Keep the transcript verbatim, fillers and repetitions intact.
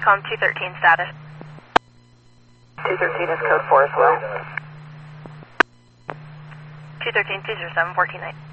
Tom two thirteen status. two thirteen is code four as well. two thirteen, two zero seven, fourteen nine.